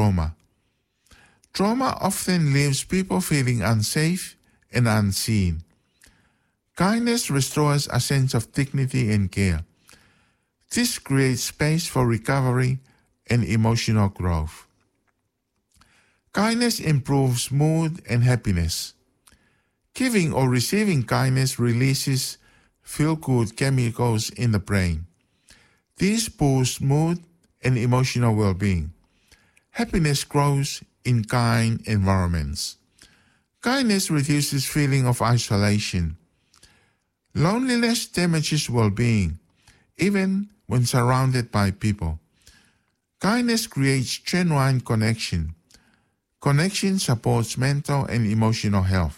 trauma. Trauma often leaves people feeling unsafe and unseen. Kindness restores a sense of dignity and care. This creates space for recovery and emotional growth. Kindness improves mood and happiness. Giving or receiving kindness releases feel-good chemicals in the brain. These boost mood and emotional well-being. Happiness grows in kind environments. Kindness reduces feeling of isolation. Loneliness damages well-being, even when surrounded by people. Kindness creates genuine connection. Connection supports mental and emotional health.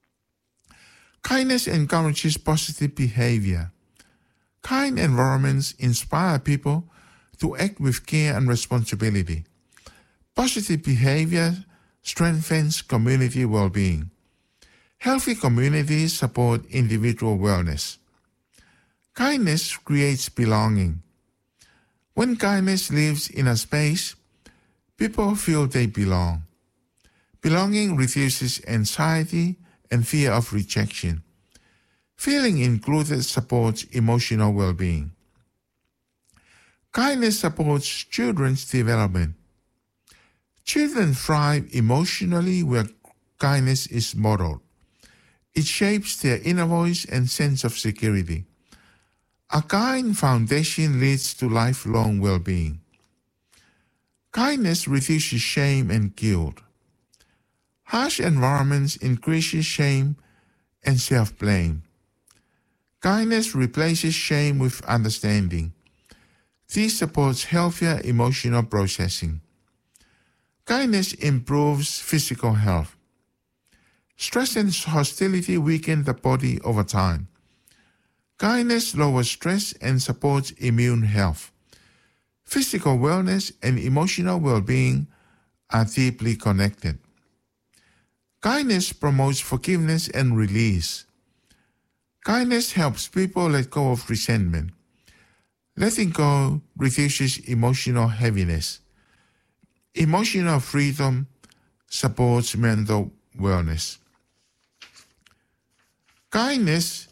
Kindness encourages positive behavior. Kind environments inspire people to act with care and responsibility. Positive behavior strengthens community well-being. Healthy communities support individual wellness. Kindness creates belonging. When kindness lives in a space, people feel they belong. Belonging reduces anxiety and fear of rejection. Feeling included supports emotional well-being. Kindness supports children's development. Children thrive emotionally where kindness is modeled. It shapes their inner voice and sense of security. A kind foundation leads to lifelong well-being. Kindness reduces shame and guilt. Harsh environments increases shame and self-blame. Kindness replaces shame with understanding. This supports healthier emotional processing. Kindness improves physical health. Stress and hostility weaken the body over time. Kindness lowers stress and supports immune health. Physical wellness and emotional well-being are deeply connected. Kindness promotes forgiveness and release. Kindness helps people let go of resentment. Letting go reduces emotional heaviness. Emotional freedom supports mental wellness. Kindness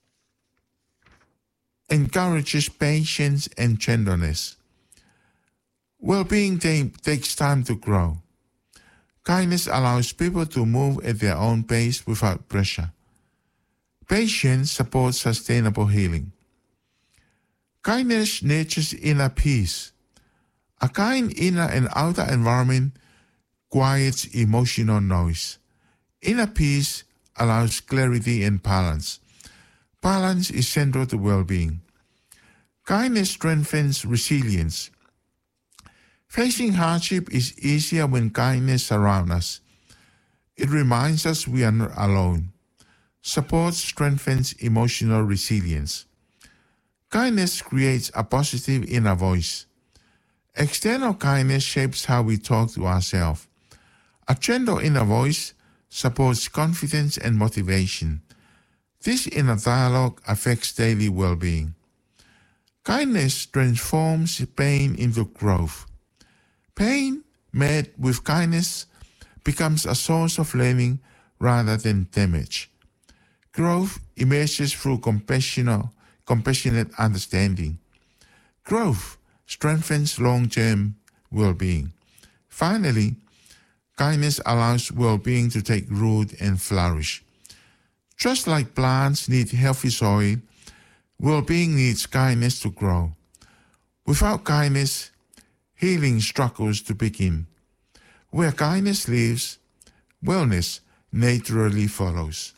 encourages patience and gentleness. Well-being takes time to grow. Kindness allows people to move at their own pace without pressure. Patience supports sustainable healing. Kindness nurtures inner peace. A kind inner and outer environment quiets emotional noise. Inner peace allows clarity and balance. Balance is central to well-being. Kindness strengthens resilience. Facing hardship is easier when kindness surrounds us. It reminds us we are not alone. Support strengthens emotional resilience. Kindness creates a positive inner voice. External kindness shapes how we talk to ourselves. A gentle inner voice supports confidence and motivation. This inner dialogue affects daily well-being. Kindness transforms pain into growth. Pain met with kindness becomes a source of learning rather than damage. Growth emerges through compassionate understanding. Growth strengthens long-term well-being. Finally, kindness allows well-being to take root and flourish. Just like plants need healthy soil, well-being needs kindness to grow. Without kindness, healing struggles to begin. Where kindness lives, wellness naturally follows.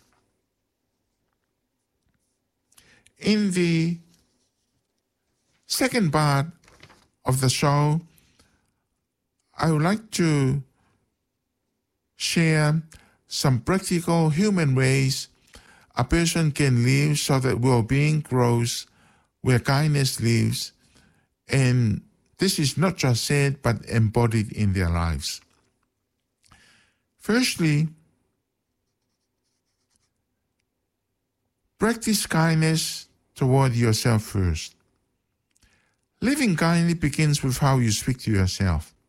In the second part of the show, I would like to share some practical human ways a person can live so that well-being grows where kindness lives, and this is not just said but embodied in their lives. Firstly, practice kindness toward yourself first. Living kindly begins with how you speak to yourself.